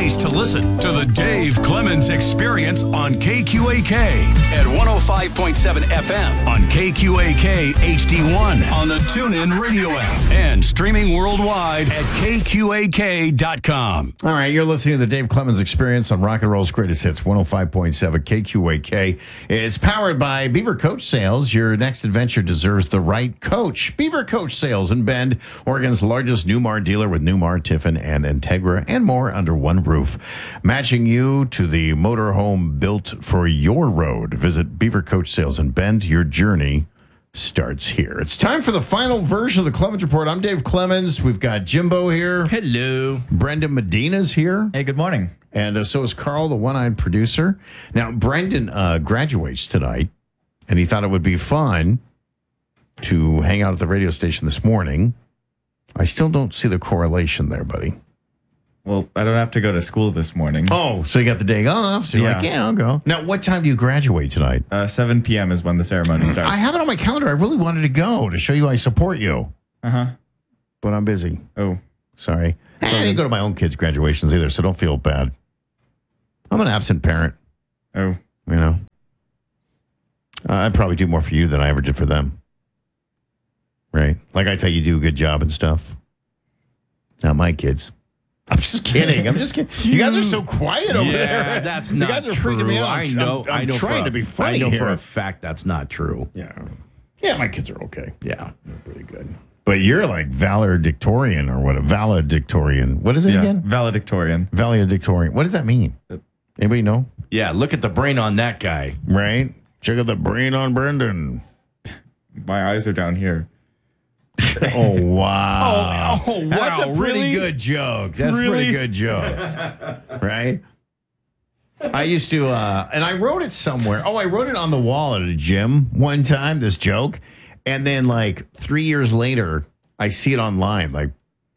place to listen to the Dave Clemens Experience on KQAK at 105.7 FM on KQAK HD1 on the TuneIn Radio app and streaming worldwide at KQAK.com. All right, you're listening to the Dave Clemens Experience on Rock and Roll's Greatest Hits, 105.7 KQAK. It's powered by Beaver Coach Sales. Your next adventure deserves the right coach. Beaver Coach Sales in Bend, Oregon's largest Newmar dealer with Newmar, Tiffin, and Integra, and more under one roof. Matching you to the motorhome built for your road. Visit Beaver Coach Sales in Bend. Your journey starts here. It's time for the final version of the Clemens Report. I'm Dave Clemens. We've got Jimbo here. Hello. Brendan Medina's here. Hey, good morning. And so is Carl, the one-eyed producer. Now, Brendan graduates tonight, and he thought it would be fun to hang out at the radio station this morning. I still don't see the correlation there, buddy. Well, I don't have to go to school this morning. Oh, so you got the day off, so you're like, yeah, I'll go. Now, what time do you graduate tonight? 7 p.m. is when the ceremony starts. I have it on my calendar. I really wanted to go to show you I support you. Uh-huh. But I'm busy. Oh. Sorry. I didn't go to my own kids' graduations either, so don't feel bad. I'm an absent parent. Oh. You know? I'd probably do more for you than I ever did for them. Right? Like I tell you, do a good job and stuff. Not my kids. I'm just kidding. I'm just kidding. You guys are so quiet over there. Yeah, that's not you guys are true. freaking me out. I know. I'm trying to be funny I know here. for a fact that's not true. Yeah, my kids are okay. Yeah. They're pretty good. But you're like valedictorian or what? A valedictorian. What is it again? Valedictorian. Valedictorian. What does that mean? Anybody know? Yeah, look at the brain on that guy. Right? Check out the brain on Brendan. My eyes are down here. Oh, wow. Oh, wow. That's a pretty Really? good joke. That's a pretty good joke. Right? I used to, and I wrote it somewhere. Oh, I wrote it on the wall at a gym one time, this joke. And then, like, 3 years later, I see it online. Like,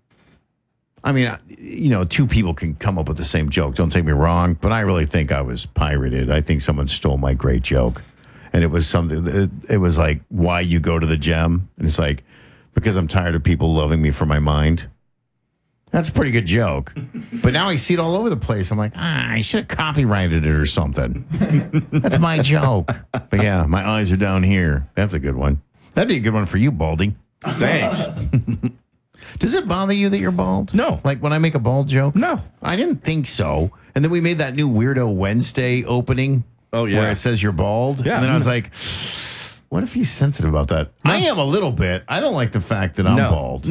I mean, you know, two people can come up with the same joke. Don't take me wrong. But I really think I was pirated. I think someone stole my great joke. And it was something, it was like, why you go to the gym? And it's like, because I'm tired of people loving me for my mind. That's a pretty good joke. But now I see it all over the place. I'm like, I should have copyrighted it or something. That's my joke. But yeah, my eyes are down here. That's a good one. That'd be a good one for you, Baldy. Thanks. Does it bother you that you're bald? No. Like when I make a bald joke? No. I didn't think so. And then we made that new Weirdo Wednesday opening. Oh, yeah. Where it says you're bald. Yeah. And then I was like, what if he's sensitive about that? I am a little bit. I don't like the fact that I'm bald.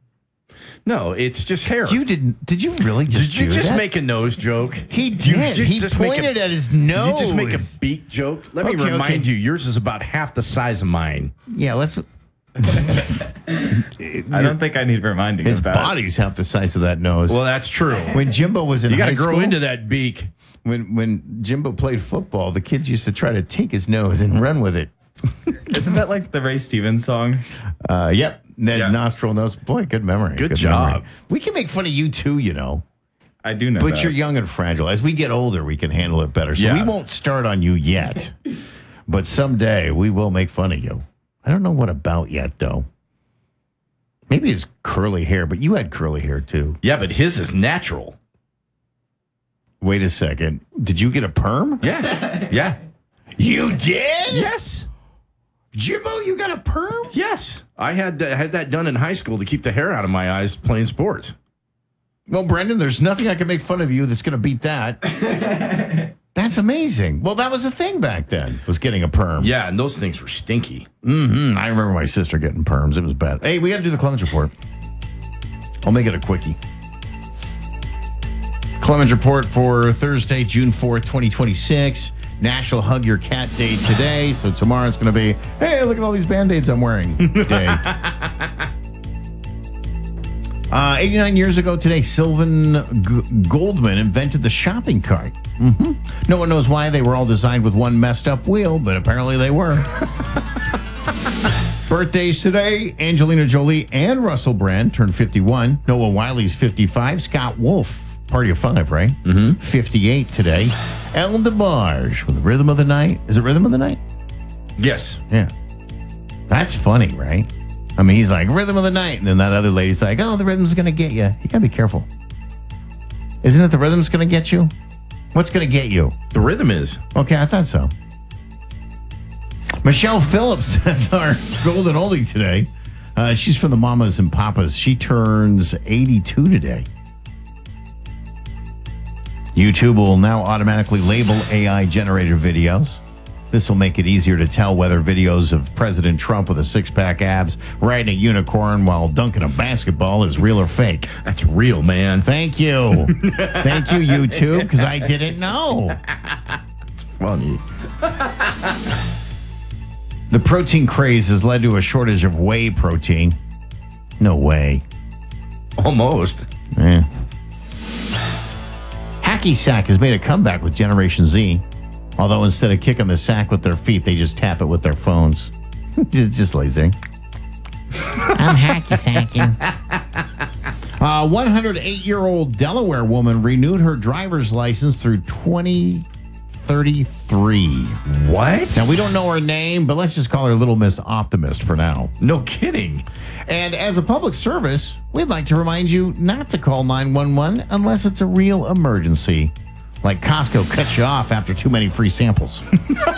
No, it's just hair. You didn't. Did you really just Did you do just that? make a nose joke? He did. He pointed at his nose. Did you just make a beak joke? Let me remind you, yours is about half the size of mine. Yeah, let's. I don't think I need reminding His of that. body's half the size of that nose. Well, that's true. When Jimbo was in You got high to grow school, into that beak. When Jimbo played football, the kids used to try to take his nose and run with it. Isn't that like the Ray Stevens song? Yep. Ned Yeah. Nostril nose. Boy, good memory. Good job. Memory. We can make fun of you too, you know. I do know But that. you're young and fragile. As we get older, we can handle it better. So Yeah. we won't start on you yet. But someday we will make fun of you. I don't know what about yet, though. Maybe it's curly hair, but you had curly hair too. Yeah, but his is natural. Wait a second. Did you get a perm? Yeah. Yeah. You did? Yes. Jimbo, you got a perm? Yes. I had that done in high school to keep the hair out of my eyes playing sports. Well, Brendan, there's nothing I can make fun of you that's going to beat that. That's amazing. Well, that was a thing back then, was getting a perm. Yeah, and those things were stinky. Mm-hmm. I remember my sister getting perms. It was bad. Hey, we got to do the Clemens Report. I'll make it a quickie. Clemens Report for Thursday, June 4th, 2026. National Hug Your Cat Day today. So tomorrow it's going to be, hey, look at all these Band-Aids I'm wearing day. 89 years ago today, Sylvan Goldman invented the shopping cart. Mm-hmm. No one knows why they were all designed with one messed up wheel, but apparently they were. Birthdays today, Angelina Jolie and Russell Brand turned 51. Noah Wiley's 55. Scott Wolf, party of 5, right? Mm-hmm. 58 today. Ellen DeBarge with Rhythm of the Night. Is it Rhythm of the Night? Yes. Yeah. That's funny, right? I mean, he's like, Rhythm of the Night. And then that other lady's like, oh, the rhythm's going to get you. You got to be careful. Isn't it the rhythm's going to get you? What's going to get you? The rhythm is. Okay, I thought so. Michelle Phillips, that's our golden oldie today. She's from the Mamas and Papas. She turns 82 today. YouTube will now automatically label AI-generated videos. This will make it easier to tell whether videos of President Trump with a six-pack abs riding a unicorn while dunking a basketball is real or fake. That's real, man. Thank you. Thank you, YouTube, because I didn't know. Funny. The protein craze has led to a shortage of whey protein. No way. Almost. Eh. Hacky Sack has made a comeback with Generation Z. Although instead of kicking the sack with their feet, they just tap it with their phones. Just lazy. I'm hacky sacking. 108-year-old Delaware woman renewed her driver's license through 2033. What? Now, we don't know her name, but let's just call her Little Miss Optimist for now. No kidding. And as a public service, we'd like to remind you not to call 911 unless it's a real emergency. Like Costco cuts you off after too many free samples.